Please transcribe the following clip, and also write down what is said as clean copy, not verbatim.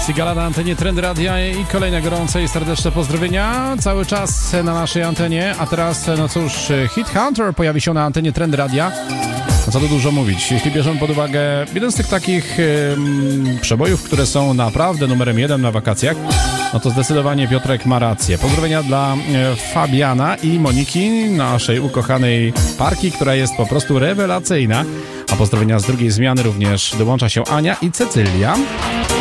Sigala na antenie Trend Radia i kolejne gorące i serdeczne pozdrowienia cały czas na naszej antenie, a teraz, no cóż, Hit Hunter pojawi się na antenie Trend Radia. No co tu dużo mówić, jeśli bierzemy pod uwagę jeden z tych takich przebojów, które są naprawdę numerem 1 na wakacjach, no to zdecydowanie Piotrek ma rację. Pozdrowienia dla Fabiana i Moniki, naszej ukochanej parki, która jest po prostu rewelacyjna. A pozdrowienia z drugiej zmiany również dołącza się Ania i Cecylia.